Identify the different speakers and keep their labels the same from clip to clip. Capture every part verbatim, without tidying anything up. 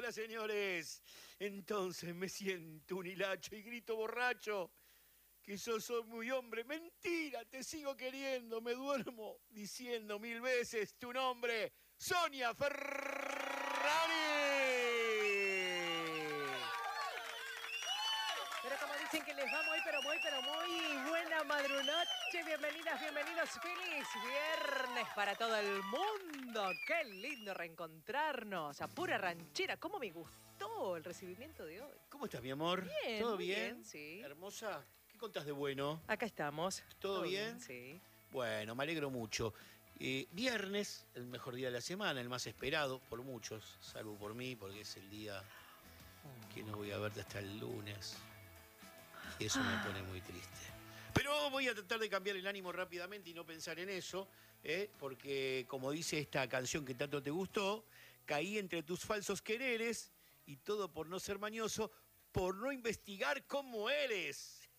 Speaker 1: señoras, señores. Entonces me siento un hilacho y grito borracho que yo soy muy hombre. Mentira, te sigo queriendo. Me duermo diciendo mil veces tu nombre, Sonia Ferrari.
Speaker 2: Pero como dicen que les va muy, pero muy, pero muy buena madrunoche. Bienvenidas, bienvenidos. Feliz viernes para todo el mundo. Qué lindo reencontrarnos. A pura ranchera. ¿Cómo me gustó el recibimiento de hoy?
Speaker 1: ¿Cómo estás, mi amor?
Speaker 2: Bien,
Speaker 1: ¿Todo
Speaker 2: muy
Speaker 1: bien?
Speaker 2: bien, sí.
Speaker 1: Hermosa. ¿Qué contás de bueno?
Speaker 2: Acá estamos.
Speaker 1: ¿Todo bien?
Speaker 2: Sí.
Speaker 1: Bueno, me alegro mucho. Eh, viernes, el mejor día de la semana, el más esperado por muchos, salvo por mí, porque es el día que no voy a verte hasta el lunes. Y eso me pone muy triste. Pero voy a tratar de cambiar el ánimo rápidamente y no pensar en eso, ¿eh? Porque como dice esta canción que tanto te gustó, caí entre tus falsos quereres y todo por no ser mañoso, por no investigar cómo eres.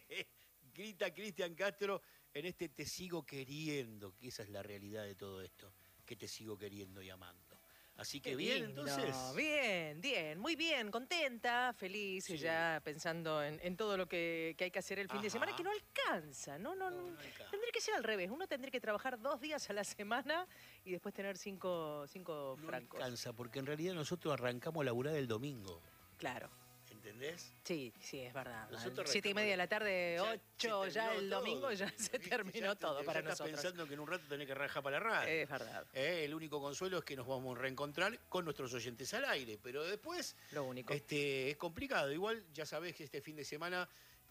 Speaker 1: Grita Cristian Castro en este Te sigo queriendo, que esa es la realidad de todo esto, que te sigo queriendo y amando. Así que
Speaker 2: Qué
Speaker 1: bien,
Speaker 2: lindo.
Speaker 1: entonces.
Speaker 2: Bien, bien, muy bien, contenta, feliz,
Speaker 1: Sí.
Speaker 2: ya pensando en, en todo lo que, que hay que hacer el fin
Speaker 1: Ajá.
Speaker 2: de semana, que no alcanza, no, no,
Speaker 1: No,
Speaker 2: no.
Speaker 1: no alcanza.
Speaker 2: Tendría que ser al revés, uno tendría que trabajar dos días a la semana y después tener cinco, cinco
Speaker 1: No
Speaker 2: francos.
Speaker 1: alcanza, porque en realidad nosotros arrancamos a laburar el domingo.
Speaker 2: Claro.
Speaker 1: ¿Entendés?
Speaker 2: Sí, sí, es verdad.
Speaker 1: Nosotros
Speaker 2: Siete y media de la tarde,
Speaker 1: Ya
Speaker 2: ocho,
Speaker 1: se
Speaker 2: ya
Speaker 1: terminó
Speaker 2: el
Speaker 1: todo.
Speaker 2: domingo ya se
Speaker 1: ¿Viste?
Speaker 2: terminó
Speaker 1: Ya te-
Speaker 2: todo
Speaker 1: ya
Speaker 2: para
Speaker 1: estás
Speaker 2: nosotros.
Speaker 1: pensando que en un rato tenés que rajar para la radio.
Speaker 2: Es verdad,
Speaker 1: Eh, El único consuelo es que nos vamos a reencontrar con nuestros oyentes al aire, pero después
Speaker 2: lo único.
Speaker 1: este, es complicado. Igual ya sabés que este fin de semana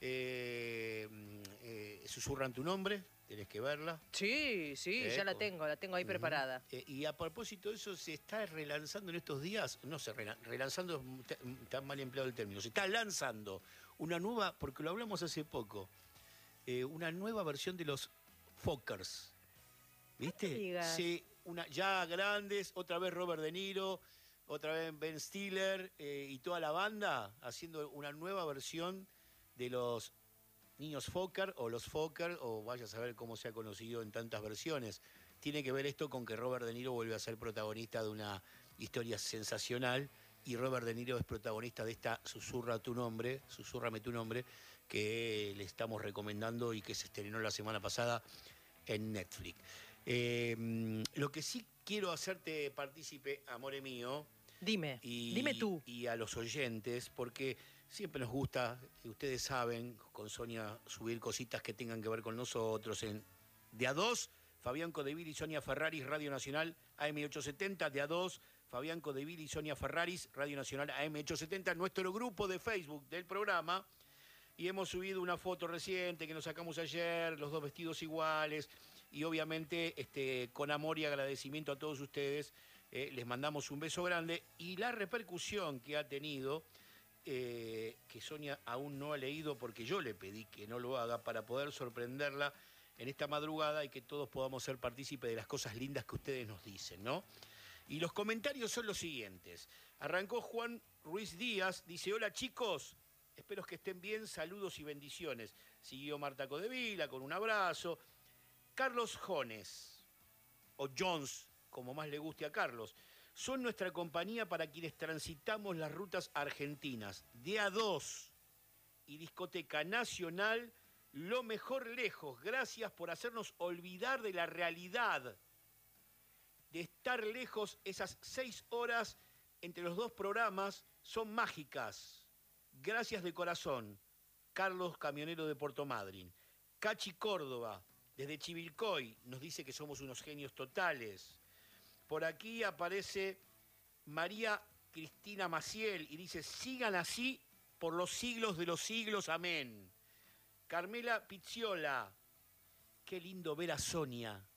Speaker 1: eh, eh, susurran tu nombre, tenés que verla.
Speaker 2: Sí, sí,
Speaker 1: Eh,
Speaker 2: ya la
Speaker 1: con-
Speaker 2: tengo, la tengo ahí
Speaker 1: Ujú.
Speaker 2: preparada.
Speaker 1: Eh, y a propósito de eso, se está relanzando en estos días, no se rela- relanzando, es t- tan mal empleado el término, se está lanzando una nueva, porque lo hablamos hace poco, eh, una nueva versión de los Fockers. ¿Viste?
Speaker 2: No me digas.
Speaker 1: Sí, una, ya grandes, otra vez Robert De Niro, otra vez Ben Stiller eh, y toda la banda haciendo una nueva versión de los niños Fokker o los Fokker, o vaya a saber cómo se ha conocido en tantas versiones. Tiene que ver esto con que Robert De Niro vuelve a ser protagonista de una historia sensacional y Robert De Niro es protagonista de esta Susurra tu nombre, Susúrrame tu nombre, que le estamos recomendando y que se estrenó la semana pasada en Netflix. Eh, lo que sí quiero hacerte partícipe, amore mío,
Speaker 2: Dime,
Speaker 1: y,
Speaker 2: dime tú.
Speaker 1: y a los oyentes, porque siempre nos gusta, y ustedes saben, con Sonia, subir cositas que tengan que ver con nosotros. En De A dos, Fabián Codevil y Sonia Ferraris, Radio Nacional A M ochocientos setenta. De A dos, Fabián Codevil y Sonia Ferraris, Radio Nacional A M ochocientos setenta, nuestro grupo de Facebook del programa. Y hemos subido una foto reciente que nos sacamos ayer, los dos vestidos iguales, y obviamente este, con amor y agradecimiento a todos ustedes, eh, les mandamos un beso grande. Y la repercusión que ha tenido, eh, que Sonia aún no ha leído porque yo le pedí que no lo haga para poder sorprenderla en esta madrugada y que todos podamos ser partícipes de las cosas lindas que ustedes nos dicen, ¿no? Y los comentarios son los siguientes. Arrancó Juan Ruiz Díaz, dice: hola chicos, espero que estén bien, saludos y bendiciones. Siguió Marta Codevila con un abrazo. Carlos Jones, o Jones, como más le guste a Carlos, son nuestra compañía para quienes transitamos las rutas argentinas. De A dos y Discoteca Nacional, lo mejor lejos. Gracias por hacernos olvidar de la realidad, de estar lejos. Esas seis horas entre los dos programas son mágicas. Gracias de corazón. Carlos, camionero de Puerto Madryn. Cachi Córdoba, desde Chivilcoy, nos dice que somos unos genios totales. Por aquí aparece María Cristina Maciel y dice: sigan así por los siglos de los siglos, amén. Carmela Pizziola, qué lindo ver a Sonia,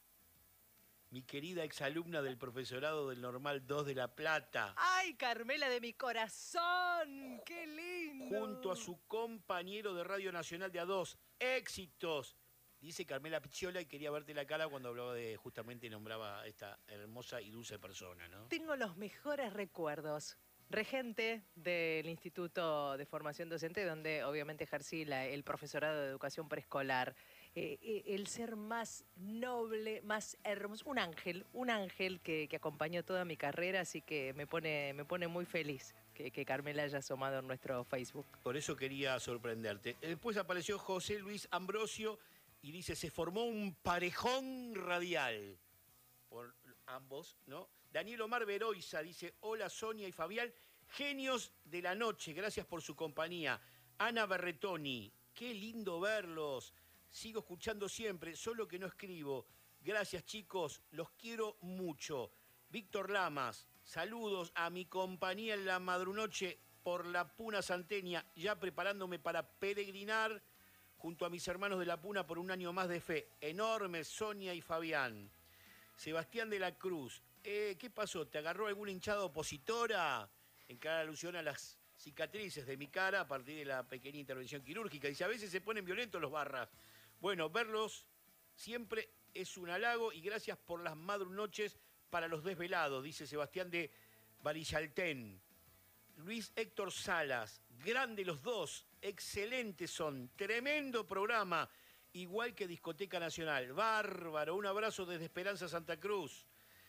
Speaker 1: mi querida exalumna del profesorado del Normal dos de La Plata.
Speaker 2: ¡Ay, Carmela de mi corazón! ¡Qué lindo!
Speaker 1: Junto a su compañero de Radio Nacional de A dos. ¡Éxitos! Dice Carmela Picciola, y quería verte la cara cuando hablaba de, justamente nombraba a esta hermosa y dulce persona, ¿no?
Speaker 2: Tengo los mejores recuerdos. Regente del Instituto de Formación Docente, donde obviamente ejercí la- el profesorado de educación preescolar. eh, el ser más noble, más hermoso, un ángel, un ángel que, que acompañó toda mi carrera, así que me pone, me pone muy feliz que, que Carmela haya asomado en nuestro Facebook.
Speaker 1: Por eso quería sorprenderte. Después apareció José Luis Ambrosio y dice, se formó un parejón radial. Por ambos, ¿no? Daniel Omar Veroiza dice, hola Sonia y Fabián, genios de la noche, gracias por su compañía. Ana Berretoni, qué lindo verlos. Sigo escuchando siempre, solo que no escribo. Gracias chicos, los quiero mucho. Víctor Lamas, saludos a mi compañía en la madrunoche por la Puna Santeña, ya preparándome para peregrinar junto a mis hermanos de la Puna por un año más de fe. Enorme, Sonia y Fabián. Sebastián de la Cruz, eh, ¿qué pasó? ¿Te agarró alguna hinchada opositora? En cara alusión a las cicatrices de mi cara a partir de la pequeña intervención quirúrgica. Dice, a veces se ponen violentos los barras. Bueno, verlos siempre es un halago y gracias por las madrunoches para los desvelados, dice Sebastián de Barillaltén. Luis Héctor Salas, grande los dos, excelentes son, tremendo programa, igual que Discoteca Nacional, bárbaro, un abrazo desde Esperanza Santa Cruz.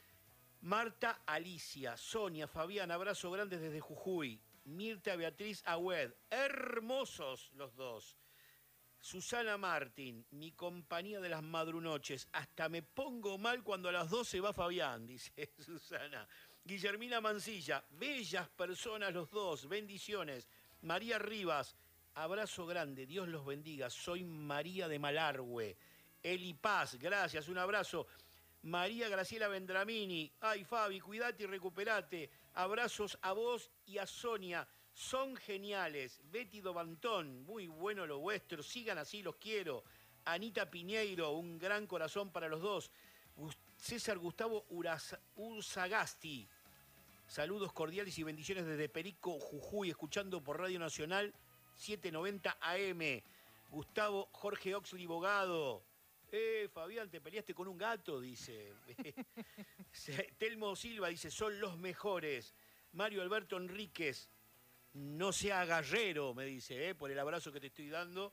Speaker 1: Marta Alicia, Sonia, Fabián, abrazo grande desde Jujuy. Mirta Beatriz Agüed, hermosos los dos. Susana Martín, mi compañía de las madrunoches, hasta me pongo mal cuando a las doce va Fabián, dice Susana. Guillermina Mancilla, bellas personas los dos, bendiciones. María Rivas, abrazo grande, Dios los bendiga, soy María de Malargüe. Eli Paz, gracias, un abrazo. María Graciela Vendramini, ay Fabi, cuídate y recuperate. Abrazos a vos y a Sonia. Son geniales. Betty Dobantón, muy bueno lo vuestro. Sigan así, los quiero. Anita Piñeiro, un gran corazón para los dos. César Gustavo Urzagasti. Saludos cordiales y bendiciones desde Perico, Jujuy, escuchando por Radio Nacional setecientos noventa A M. Gustavo Jorge Oxley Bogado. Eh, Fabián, te peleaste con un gato, dice. Telmo Silva dice, son los mejores. Mario Alberto Enríquez. No sea guerrero, me dice, eh, por el abrazo que te estoy dando.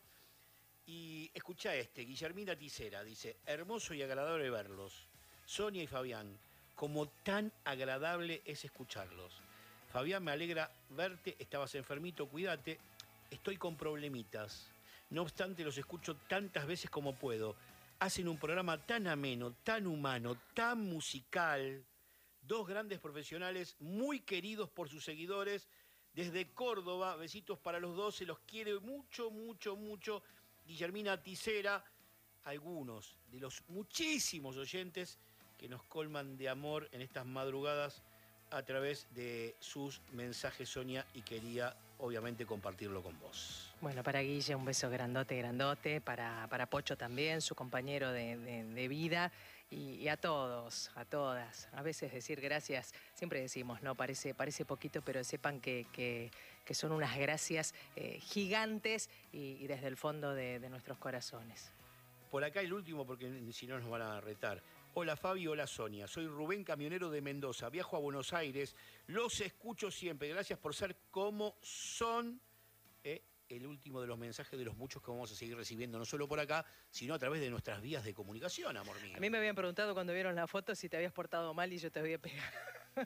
Speaker 1: Y escucha este, Guillermina Tisera, dice, hermoso y agradable verlos. Sonia y Fabián, como tan agradable es escucharlos. Fabián, me alegra verte, estabas enfermito, cuídate. Estoy con problemitas. No obstante, los escucho tantas veces como puedo. Hacen un programa tan ameno, tan humano, tan musical. Dos grandes profesionales, muy queridos por sus seguidores. Desde Córdoba, besitos para los dos, se los quiere mucho, mucho, mucho. Guillermina Tisera, algunos de los muchísimos oyentes que nos colman de amor en estas madrugadas a través de sus mensajes, Sonia, y quería obviamente compartirlo con vos.
Speaker 2: Bueno, para Guille un beso grandote, grandote, para, para Pocho también, su compañero de, de, de vida, y, y a todos, a todas. A veces decir gracias, siempre decimos, ¿no? Parece, parece poquito, pero sepan que, que, que son unas gracias eh, gigantes y, y desde el fondo de, de nuestros corazones.
Speaker 1: Por acá el último, porque si no nos van a retar. Hola Fabi, hola Sonia, soy Rubén, camionero de Mendoza, viajo a Buenos Aires, los escucho siempre, gracias por ser como son. Eh, el último de los mensajes de los muchos que vamos a seguir recibiendo, no solo por acá, sino a través de nuestras vías de comunicación, amor mío.
Speaker 2: A mí me habían preguntado cuando vieron la foto si te habías portado mal y yo te había pegado.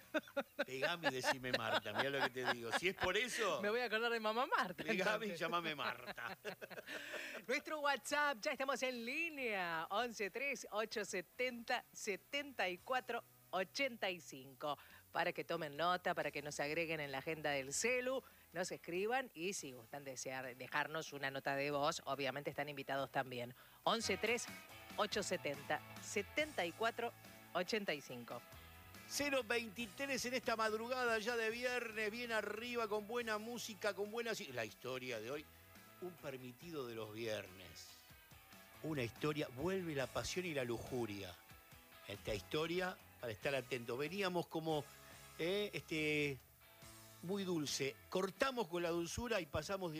Speaker 1: Pegame y decime Marta, mirá lo que te digo. Si es por eso...
Speaker 2: Me voy a acordar de mamá Marta.
Speaker 1: Pegame y llamame Marta.
Speaker 2: Nuestro WhatsApp, ya estamos en línea. once tres ocho setenta setenta y cuatro ochenta y cinco. Para que tomen nota, para que nos agreguen en la agenda del celu, nos escriban y si gustan desear dejarnos una nota de voz, obviamente están invitados también. once tres ocho setenta setenta y cuatro ochenta y cinco.
Speaker 1: cero veintitrés en esta madrugada ya de viernes, bien arriba, con buena música, con buena... La historia de hoy, un permitido de los viernes. Una historia, vuelve la pasión y la lujuria. Esta historia, para estar atentos, veníamos como eh, este, muy dulce. Cortamos con la dulzura y pasamos...